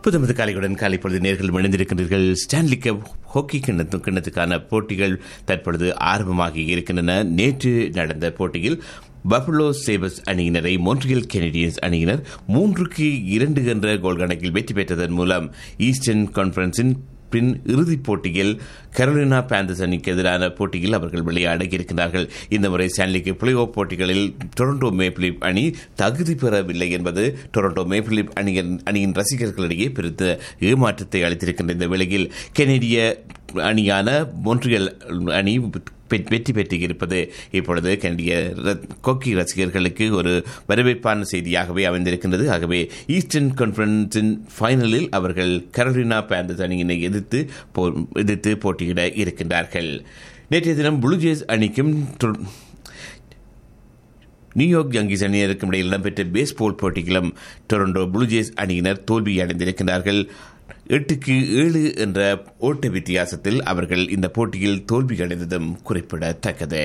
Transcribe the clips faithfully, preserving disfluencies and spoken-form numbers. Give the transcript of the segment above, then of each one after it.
புதுமது காலையுடன் காலை பொழுது நேர்கள் இணைந்திருக்கின்றீர்கள். ஸ்டான்லி கப் ஹாக்கி கிண்ணத்து கிண்ணத்துக்கான போட்டிகள் தற்பொழுது ஆரம்பமாகி இருக்கின்றன. நேற்று நடந்த போட்டியில் பஃபலோ சேபர்ஸ் அணியினரை மொன்ட்ரியல் கெனடியன்ஸ் அணியினர் மூன்றுக்கு இரண்டு என்ற கோல் கணக்கில் வெற்றி பெற்றதன் மூலம் ஈஸ்டர்ன் கான்ஃபரன்ஸின் பின் இறுதிப் போட்டியில் கரோலினா பேந்தர்ஸ் அணிக்கு எதிரான போட்டியில் அவர்கள் விளையாட இருக்கிறார்கள். இந்த முறை ஸ்டான்லி கப் பிளே ஆஃப் போட்டிகளில் டொரண்டோ மேப்பிள் லீஃப் அணி தகுதி பெறவில்லை என்பது டொரண்டோ மேப்பிள் லீஃப் அணியின் ரசிகர்களிடையே பெருத்த ஏமாற்றத்தை அளித்திருக்கின்ற இந்த வேளையில் கெனடிய அணியான மொன்ட்ரியல் அணி வெற்றி பெற்று இருப்பது இப்பொழுது கனடிய ஹாக்கி ரசிகர்களுக்கு ஒரு வரவேற்பான செய்தியாகவே அமைந்திருக்கின்றது. ஆகவே ஈஸ்டர்ன் கான்ஃபரன்ஸின் ஃபைனலில் அவர்கள் கரோலினா பேந்தர்ஸ் அணியினை எதிர்த்து எதிர்த்து போட்டியிட இருக்கின்றார்கள். நேற்றைய தினம் ப்ளூ ஜேஸ் அணிக்கும் நியூயார்க் யாங்கீஸ் அணியினருக்கும் இடையில் இடம்பெற்ற பேஸ்பால் போட்டிகளும் டொரண்டோ ப்ளூ ஜேஸ் அணியினர் தோல்வியடைந்திருக்கிறார்கள். எட்டுக்கு ஏழு என்ற ஓட்ட வித்தியாசத்தில் அவர்கள் இந்த போட்டியில் தோல்வியடைந்ததும் குறிப்பிடத்தக்கது.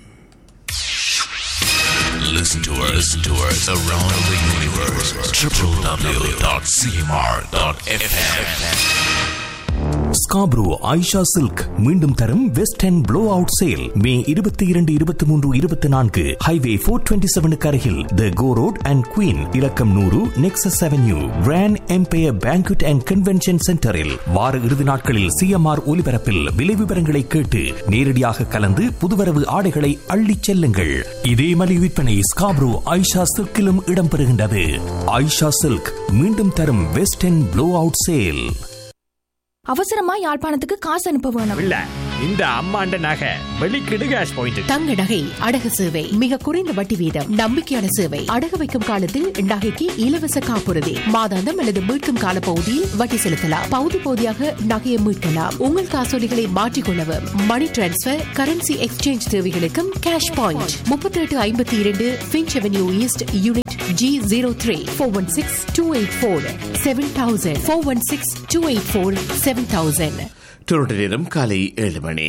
Listen to us, to us around the universe. w w w dot c m r dot f m. Scarborough Ayesha silk மீண்டும் தரும் west end flow out sale மே இருபத்தி இரண்டு இருபத்தி மூன்று இருபத்தி நான்கு ஹைவே போர் டுவெண்ட்டி செவனுக்கு அருகில் த கோ ரோட் அண்ட் குயின் இலக்கம் நூறு nexus avenue grand empire banquet and convention சென்டரில் வார இறுதி நாட்களில் சிஎம்ஆர் ஒலிபரப்பில் விலை விவரங்களை கேட்டு நேரடியாக கலந்து புதுவரவு ஆடைகளை அள்ளிச் செல்லுங்கள். இதே மலிவு விற்பனை ஸ்காப்ரோ ஆயிஷா சில்கிலும் இடம்பெறுகின்றது. ஆயிஷா சில்க் மீண்டும் தரும் west end flow out sale. அவசரமா யாழ்ப்பாணத்துக்கு காசு அனுப்ப வேணும். இல்ல இந்த அம்மாண்ட நகை வெளிக்கிடு கேஷ் பாயிண்ட். தங்க நகை அடகு சேவை மிக குறைந்த வட்டி வீதம், நம்பிக்கையான சேவை. அடகு வைக்கும் காலத்தில் நகைக்கு இலவச காப்புறுதி, மாதாந்தம் அல்லது மீட்கும் கால பகுதியில் வட்டி செலுத்தலாம். பகுதி பகுதியாக நகையை மீட்கலாம். உங்கள் காசோலிகளை மாற்றிக்கொள்ளவும் மணி டிரான்ஸ்பர், கரன்சி எக்ஸ்சேஞ்ச் தேவைகளுக்கும் கேஷ் பாயிண்ட். முப்பத்தி எட்டு ஐம்பத்தி இரண்டு pinch avenue east unit G zero three four one six two eight four seven thousand four one six two eight four seven thousand. Toronto நேரம் காலை ஏழு மணி.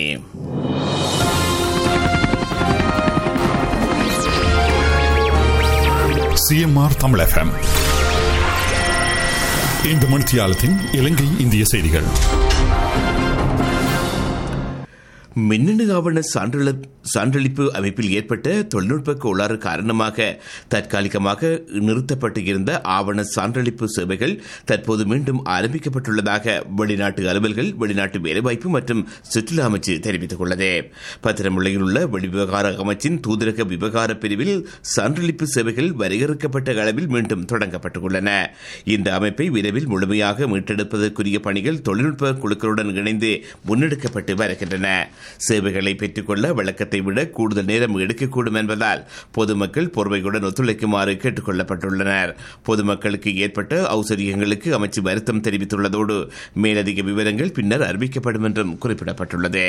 சிஎம்ஆர் தமிழ் எஃப்எம் இந்த மணித்தியாலத்தின் இலங்கை இந்திய செய்திகள். மின்னணு ஆவண சான்றளிப்பு அமைப்பில் ஏற்பட்ட தொழில்நுட்ப கோளாறு காரணமாக தற்காலிகமாக நிறுத்தப்பட்டு இருந்த ஆவண சான்றளிப்பு சேவைகள் தற்போது மீண்டும் ஆரம்பிக்கப்பட்டுள்ளதாக வெளிநாட்டு அலுவல்கள், வெளிநாட்டு வேலைவாய்ப்பு மற்றும் சுற்றுலா அமைச்சு தெரிவித்துள்ளது. பத்திரமுல்லையில் உள்ள வெளிவிவகார அமைச்சின் தூதரக விவகார பிரிவில் சான்றளிப்பு சேவைகள் வரையறுக்கப்பட்ட அளவில் மீண்டும் தொடங்கப்பட்டுள்ளன. இந்த அமைப்பை விரைவில் முழுமையாக மீட்டெடுப்பதற்குரிய பணிகள் தொழில்நுட்ப குழுக்களுடன் இணைந்து முன்னெடுக்கப்பட்டு வருகின்றன. சேவைகளை பெற்றுக்கொள்ள வழக்கத்தை விட கூடுதல் நேரம் எடுக்கக்கூடும் என்பதால் பொதுமக்கள் பொறுமையுடன் ஒத்துழைக்குமாறு கேட்டுக் கொள்ளப்பட்டுள்ளனர். பொதுமக்களுக்கு ஏற்பட்ட அவுசரியங்களுக்கு அமைச்சு வருத்தம் தெரிவித்துள்ளதோடு மேலதிக விவரங்கள் பின்னர் அறிவிக்கப்படும் என்றும் குறிப்பிடப்பட்டுள்ளது.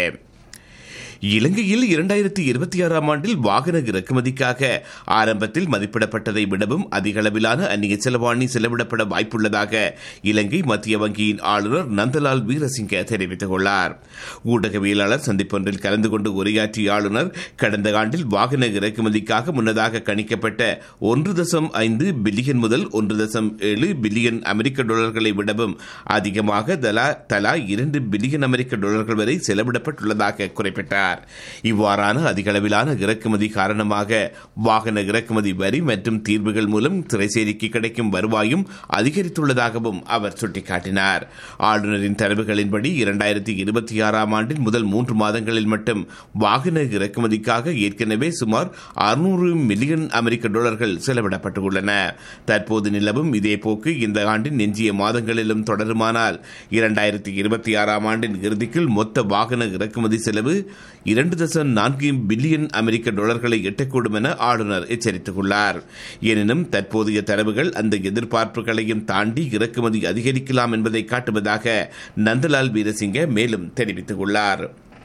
இலங்கையில் இரண்டாயிரத்தி இருபத்தி ஆறாம் ஆண்டில் வாகன இறக்குமதிக்காக ஆரம்பத்தில் மதிப்பிடப்பட்டதை விடவும் அதிக அளவிலான அந்நிய செலவாணி செலவிடப்பட வாய்ப்புள்ளதாக இலங்கை மத்திய வங்கியின் ஆளுநர் நந்தலால் வீரசிங்க தெரிவித்துள்ளார். ஊடகவியலாளர் சந்திப்பொன்றில் கலந்து கொண்டு உரையாற்றிய ஆளுநர் கடந்த ஆண்டில் வாகன இறக்குமதிக்காக முன்னதாக கணிக்கப்பட்ட ஒன்று தசம் ஐந்து பில்லியன் முதல் ஒன்று தசம் ஏழு பில்லியன் அமெரிக்க டாலர்களை விடவும் அதிகமாக தலா இரண்டு பில்லியன் அமெரிக்க டாலர்கள் வரை செலவிடப்பட்டுள்ளதாக குறிப்பிட்டார். இவ்வாறான அதிக அளவிலான இறக்குமதி காரணமாக வாகன இறக்குமதி வரி மற்றும் தீர்வுகள் மூலம் திரைசேரிக்கு கிடைக்கும் வருவாயும் அதிகரித்துள்ளதாகவும் அவர் சுட்டிக்காட்டினார். ஆளுநரின் தரவுகளின்படி இரண்டாயிரத்தி இருபத்தி ஆறாம் ஆண்டின் முதல் மூன்று மாதங்களில் மட்டும் வாகன இறக்குமதிக்காக ஏற்கனவே சுமார் அறுநூறு மில்லியன் அமெரிக்க டாலர்கள் செலவிடப்பட்டுள்ளன. தற்போது நிலவும் இதே போக்கு இந்த ஆண்டின் எஞ்சிய மாதங்களிலும் தொடருமானால் இரண்டாயிரத்தி இருபத்தி ஆறாம் ஆண்டின் இறுதிக்குள் மொத்த வாகன இறக்குமதி செலவு இரண்டு தசம் நான்கு பில்லியன் அமெரிக்க டாலர்களை எட்டக்கூடும் என ஆளுநர் எச்சரித்துள்ளார். எனினும் தற்போதைய தரவுகள் அந்த எதிர்பார்ப்புகளையும் தாண்டி இறக்குமதி அதிகரிக்கலாம் என்பதை காட்டுவதாக நந்தலால் வீரசிங்க மேலும் தெரிவித்துள்ளார்.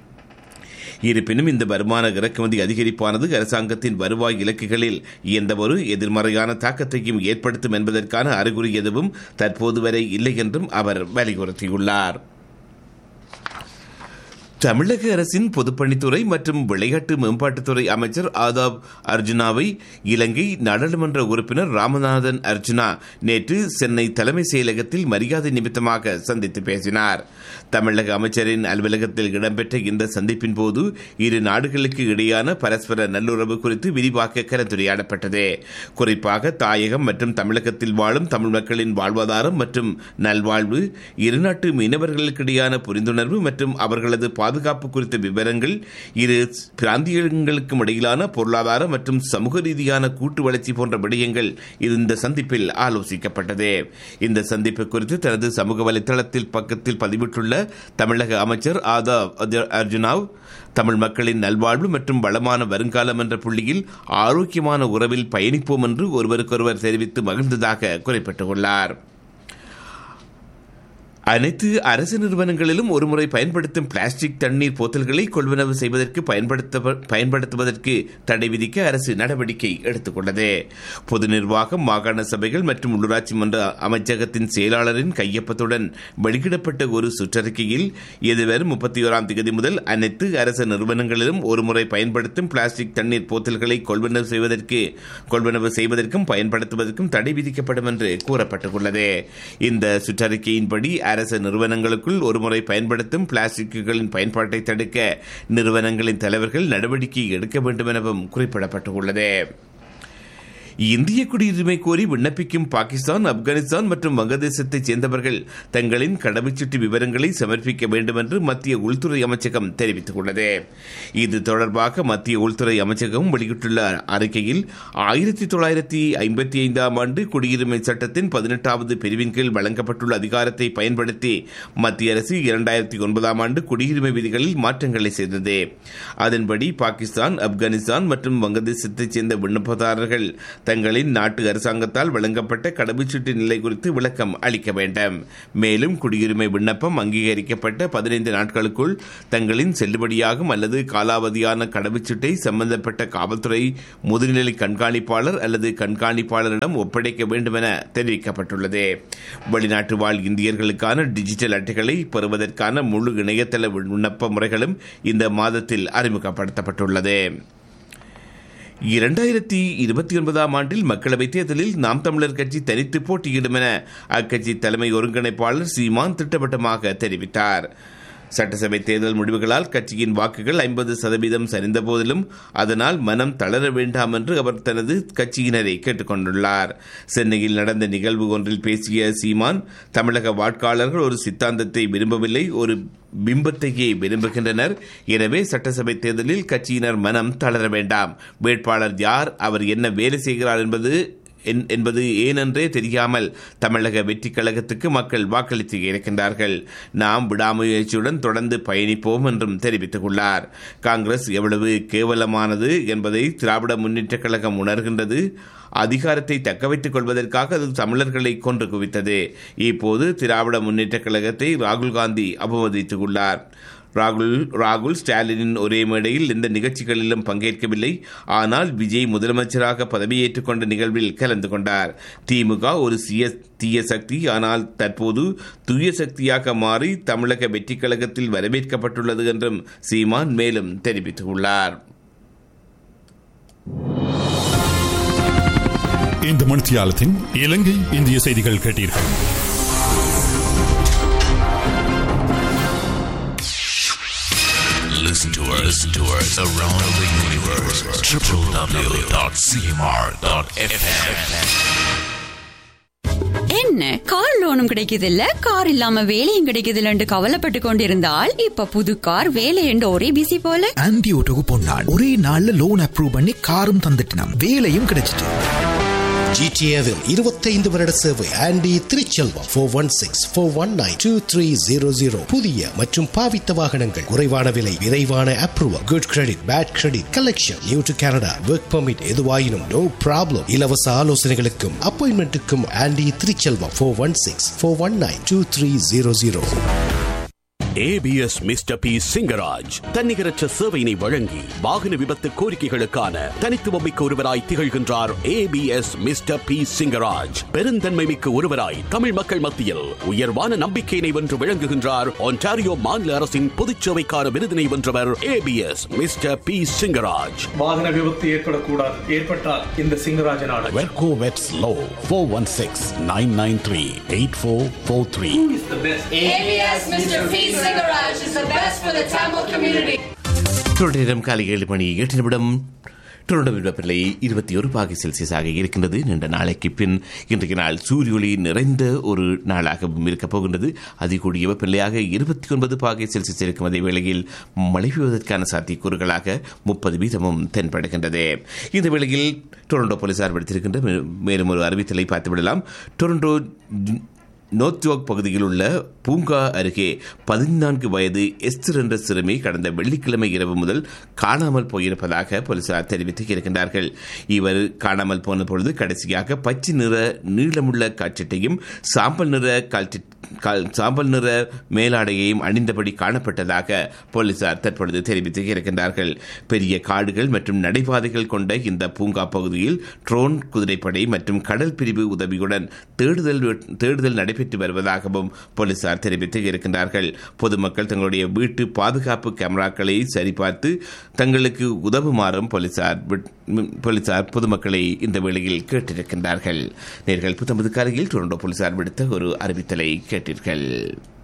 இருப்பினும் இந்த வருமான இறக்குமதி அதிகரிப்பானது அரசாங்கத்தின் வருவாய் இலக்குகளில் எந்தவொரு எதிர்மறையான தாக்கத்தையும் ஏற்படுத்தும் என்பதற்கான அறிகுறி எதுவும் தற்போது வரை இல்லை என்றும் அவர் வலியுறுத்தியுள்ளார். தமிழக அரசின் பொதுப்பணித்துறை மற்றும் விளையாட்டு மேம்பாட்டுத்துறை அமைச்சர் ஆதாப் அர்ஜுனாவை இலங்கை நாடாளுமன்ற உறுப்பினர் ராமநாதன் அர்ஜுனா நேற்று சென்னை தலைமை செயலகத்தில் மரியாதை நிமித்தமாக சந்தித்து பேசினார். தமிழக அமைச்சரின் அலுவலகத்தில் இடம்பெற்ற இந்த சந்திப்பின் போது இரு நாடுகளுக்கு இடையான பரஸ்பர நல்லுறவு குறித்து விரிவாக கலந்துரையாடப்பட்டது. குறிப்பாக தாயகம் மற்றும் தமிழகத்தில் வாழும் தமிழ் மக்களின் வாழ்வாதாரம் மற்றும் நல்வாழ்வு, இருநாட்டு மீனவர்களுக்கிடையான புரிந்துணர்வு மற்றும் அவர்களது பாதுகாப்பு குறித்த விவரங்கள், இரு பிராந்தியங்களுக்கும் இடையிலான பொருளாதார மற்றும் சமூக ரீதியான கூட்டு வளர்ச்சி போன்ற விடயங்கள் இந்த சந்திப்பில் ஆலோசிக்கப்பட்டது. இந்த சந்திப்பு குறித்து தனது சமூக வலைதளத்தில் பக்கத்தில் பதிவிட்டுள்ள தமிழக அமைச்சர் ஆதாப் அர்ஜுனாவ், தமிழ் மக்களின் நல்வாழ்வு மற்றும் வளமான வருங்காலம் என்ற புள்ளியில் ஆரோக்கியமான உறவில் பயணிப்போம் என்று ஒருவருக்கொருவர் தெரிவித்து மகிழ்ந்ததாக குறிப்பிட்டுள்ளார். அனைத்து அரசு நிறுவனங்களிலும் ஒருமுறை பயன்படுத்தும் பிளாஸ்டிக் தண்ணீர் போத்தல்களை கொள்வனவு செய்வதற்கு பயன்படுத்துவதற்கு தடை விதிக்க அரசு நடவடிக்கை எடுத்துள்ளது. பொது நிர்வாகம், மாகாண சபைகள் மற்றும் உள்ளூராட்சி மன்ற அமைச்சகத்தின் செயலாளரின் கையொப்பத்துடன் வெளியிடப்பட்ட ஒரு சுற்றறிக்கையில் எதிர்வரும் முப்பத்தி ஓராம் தேதி முதல் அனைத்து அரசு நிறுவனங்களிலும் ஒருமுறை பயன்படுத்தும் பிளாஸ்டிக் தண்ணீர் போத்தல்களை கொள்வனவு செய்வதற்கு கொள்வனவு செய்வதற்கும் பயன்படுத்துவதற்கும் தடை விதிக்கப்படும் என்று கூறப்பட்டுள்ளது. இந்த சுற்றறிக்கையின்படி அரசு நிறுவனங்களுக்குள் ஒருமுறை பயன்படுத்தும் பிளாஸ்டிக்குகளின் பயன்பாட்டை தடுக்க நிறுவனங்களின் தலைவர்கள் நடவடிக்கை எடுக்க வேண்டும் எனவும் குறிப்பிடப்பட்டுள்ளது. இந்திய குடியுரிமை கோரி விண்ணப்பிக்கும் பாகிஸ்தான், ஆப்கானிஸ்தான் மற்றும் வங்கதேசத்தைச் சேர்ந்தவர்கள் தங்களின் கடவுச்சீட்டு விவரங்களை சமர்ப்பிக்க வேண்டும் என்று மத்திய உள்துறை அமைச்சகம் தெரிவித்துள்ளது. இது தொடர்பாக மத்திய உள்துறை அமைச்சகம் வெளியிட்டுள்ள அறிக்கையில், ஆயிரத்தி தொள்ளாயிரத்தி ஐம்பத்தி ஐந்தாம் ஆண்டு குடியுரிமை சட்டத்தின் பதினெட்டாவது பிரிவின் கீழ் வழங்கப்பட்டுள்ள அதிகாரத்தை பயன்படுத்தி மத்திய அரசு இரண்டாயிரத்தி ஒன்பதாம் ஆண்டு குடியுரிமை விதிகளில் மாற்றங்களை செய்தது. அதன்படி பாகிஸ்தான், ஆப்கானிஸ்தான் மற்றும் வங்கதேசத்தைச் சேர்ந்த விண்ணப்பதாரர்கள் தங்களின் நாட்டு அரசாங்கத்தால் வழங்கப்பட்ட கடவுச்சீட்டு நிலை குறித்து விளக்கம் அளிக்க வேண்டும். மேலும் குடியுரிமை விண்ணப்பம் அங்கீகரிக்கப்பட்ட பதினைந்து நாட்களுக்குள் தங்களின் செல்லுபடியாகும் அல்லது காலாவதியான கடவுச்சீட்டை சம்பந்தப்பட்ட காவல்துறை முதுநிலை கண்காணிப்பாளர் அல்லது கண்காணிப்பாளரிடம் ஒப்படைக்க வேண்டும் என தெரிவிக்கப்பட்டுள்ளது. வெளிநாட்டு வாழ் இந்தியர்களுக்கான டிஜிட்டல் அட்டைகளை பெறுவதற்கான முழு இணையதள விண்ணப்ப முறைகளும் இந்த மாதத்தில் அறிமுகப்படுத்தப்பட்டுள்ளது. இரண்டாயிரத்தி இருபத்தி ஒன்பதாம் ஆண்டில் மக்களவைத் தேர்தலில் நாம் தமிழர் கட்சி தனித்து போட்டியிடும் என அக்கட்சி தலைமை ஒருங்கிணைப்பாளர் சீமான் திட்டவட்டமாக தெரிவித்தார். சட்டசபை தேர்தல் முடிவுகளால் கட்சியின் வாக்குகள் ஐம்பது சதவீதம் சரிந்த போதிலும் அதனால் மனம் தளர வேண்டாம் என்று அவர் தனது கட்சியினரை கேட்டுக் கொண்டுள்ளார். சென்னையில் நடந்த நிகழ்வு ஒன்றில் பேசிய சீமான், தமிழக வாக்காளர்கள் ஒரு சித்தாந்தத்தை விரும்பவில்லை, ஒரு பிம்பத்தையே விரும்புகின்றனர். எனவே சட்டசபை தேர்தலில் கட்சியினர் மனம் தளர வேண்டாம். வேட்பாளர் யார், அவர் என்ன வேலை செய்கிறார் என்பது என்பது ஏனென்றே தெரியாமல் தமிழக வெற்றி கழகத்துக்கு மக்கள் வாக்களித்து இருக்கின்றார்கள். நாம் விடாமுயற்சியுடன் தொடர்ந்து பயணிப்போம் என்றும் தெரிவித்துள்ளார். காங்கிரஸ் எவ்வளவு கேவலமானது என்பதை திராவிட முன்னேற்ற கழகம் உணர்கின்றது. அதிகாரத்தை தக்கவைத்துக் கொள்வதற்காக அது தமிழர்களை கொன்று குவித்தது. இப்போது திராவிட முன்னேற்ற கழகத்தை ராகுல் காந்தி அவமதித்துள்ளார். ராகுல் ராகுல் ஸ்டாலினின் ஒரே மேடையில் எந்த நிகழ்ச்சிகளிலும் பங்கேற்கவில்லை. ஆனால் விஜய் முதலமைச்சராக பதவியேற்றுக் கொண்ட நிகழ்வில் கலந்து கொண்டார். திமுக ஒரு தீய சக்தி, ஆனால் தற்போது தூய சக்தியாக மாறி தமிழக வெற்றி கழகத்தில் வரவேற்கப்பட்டுள்ளது என்றும் சீமான் மேலும் தெரிவித்துள்ளார். இந்த மணித்தியாலத்தின் இலங்கை இந்திய செய்திகள் கேட்டீர்கள். Listen to us, listen to us around the universe. w w w dot c m r dot f m. என்ன கார் லோனும் கிடைக்குது இல்ல, கார் இல்லாம வேலையும் கிடைக்குது இல்லன்னு கவலைப்பட்டு கொண்டிருந்தால் இப்ப புது கார் வேலை என்று ஒரே பிசி போல. ஆன்டி ஓட்டோக்கு போனான், ஒரே நாள்ல லோன் அப்ரூவ் பண்ணி காரும் தந்துட்டான், வேலையும் கிடைச்சிட்டு. ஜிடிஏவில் இருபத்தைந்து வருட சேவை. Aunty Thiruchelvam four one six four one nine two three zero zero. புதிய மற்றும் பாவித்த வாகனங்கள், குறைவான விலை, விரைவான approval, good credit, bad credit, collection, new to Canada, work permit, எதுவாயினும் நோ ப்ராப்ளம். இலவச ஆலோசனைகளுக்கும் அப்பாயின்மெண்ட்டுக்கும் aunty Thiruchelvam four one six four one nine two three zero zero. ABS mister B Singaraj தன்னிகரற்ற சேவையினை வழங்கி வாகன விபத்து கோரிக்கைகளுக்கான தனித்துவமிக்க ஒருவராய் திகழ்கின்றார். ஏபிஎஸ் மிஸ்டர் பி சிங்கராஜ் பெருந்தன்மை மிக்க ஒருவராய் தமிழ் மக்கள் மத்தியில் உயர்வான நம்பிக்கையினை வென்று விளங்குகின்றார். ஒன்டாரியோ மாநில அரசின் பொதுச்சேவைக்கான விருதினை வென்றவர் ஏபிஎஸ் மிஸ்டர் பி சிங்கராஜ். வாகன விபத்து ஏற்படக்கூடாது, ஏற்பட்டால் இந்த சிங்கராஜனான வெர்கோ webs low four one six nine nine three eight four four three. தொடரும் காலை ஏழு மணி எட்டு நிமிடம். டொரண்டோ வெப்பநிலை இருபத்தி ஒரு பாகை செல்சியஸாக இருக்கின்றது. நீண்ட நாளைக்கு பின் இன்றைய நாள் சூரிய ஒளி நிறைந்த ஒரு நாளாகவும் இருக்கப் போகின்றது. அதிகூடிய வெப்பநிலையாக இருபத்தி ஒன்பது பாகை செல்சியஸ் இருக்கும் அதே வேளையில் மழை பெய்வதற்கான சாத்தியக்கூறுகளாக முப்பது வீதமும் தென்படுகின்றது. இந்த வேளையில் டொரண்டோ போலீசார் விடுத்திருக்கின்ற மேலும் ஒரு அறிவித்தலை பார்த்துவிடலாம். டொரண்டோ நோர்த்யோக் பகுதியில் உள்ள பூங்கா அருகே பதினான்கு வயது எஸ்தர் என்ற சிறுமி கடந்த வெள்ளிக்கிழமை இரவு முதல் காணாமல் போயிருப்பதாக போலீசார் தெரிவித்து இருக்கின்றார்கள். இவர் காணாமல் போன பொழுது கடைசியாக பச்சை நிற நீளமுள்ள காட்சிட்டையும் சாம்பல் நிற காட்சி சாம்பல் நிற மேலாடையையும் அணிந்தபடி காணப்பட்டதாக போலீசார் தற்பொழுது தெரிவித்து இருக்கின்றார்கள். பெரிய காடுகள் மற்றும் நடைபாதைகள் கொண்ட இந்த பூங்கா பகுதியில் ட்ரோன் குதிரைப்படை மற்றும் கடல் பிரிவு உதவியுடன் தேடுதல் தேடுதல் நடைபெற்று வருவதாகவும் போலீசார் தெரிவித்து இருக்கின்றார்கள். பொதுமக்கள் தங்களுடைய வீட்டு பாதுகாப்பு கேமராக்களை சரிபார்த்து தங்களுக்கு உதவுமாறும் போலீசார் போலீசார் பொதுமக்களை இந்த வேளையில் கேட்டிருக்கின்றார்கள். நேர்கள் புத்தம்பது காலையில் டொரண்டோ போலீசார் விடுத்த ஒரு அறிவித்தலை கேட்டீர்கள்.